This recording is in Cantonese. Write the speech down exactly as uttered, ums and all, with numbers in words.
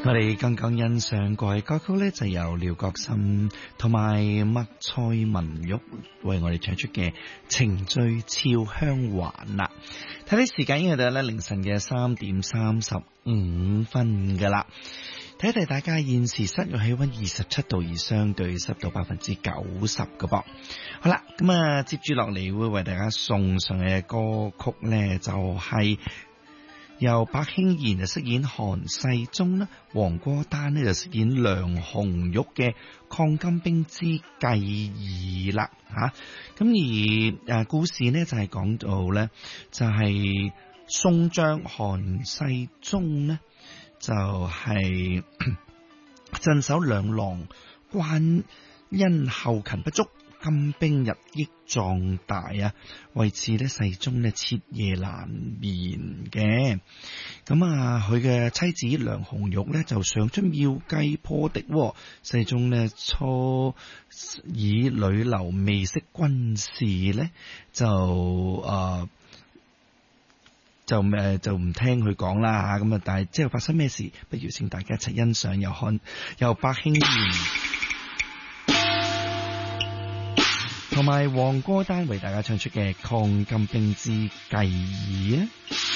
我哋剛剛欣賞過嘅歌曲呢，就由廖國森同埋麥蔡文玉為我哋唱出嘅《情醉俏香環》啦。睇睇時間，已經係咧凌晨嘅三點三十五分噶啦。睇一睇大家，現時室外氣溫二十七度，而相對濕度百分之九十噶噃。好啦，咁啊，接住落嚟會為大家送上嘅歌曲呢，就係、是。由白輕賢就飾演韓世忠啦，黃國丹呢就飾演梁紅玉嘅《抗金兵之計二》啦，吓咁而誒故事呢就係講到咧，就係宋將韓世忠呢就係鎮守兩廊，關因後勤不足，金兵日益壯大啊，為此咧世忠咧徹夜難眠嘅。咁啊，佢嘅妻子梁紅玉咧就想出妙計破敵，世忠咧初以女流未識軍事咧，就誒、呃、就誒就唔聽佢講啦吓。咁啊，但係之後發生咩事，不如請大家一齊欣賞由看由白輕賢同埋黃歌丹為大家唱出嘅《抗金兵之計二》啊！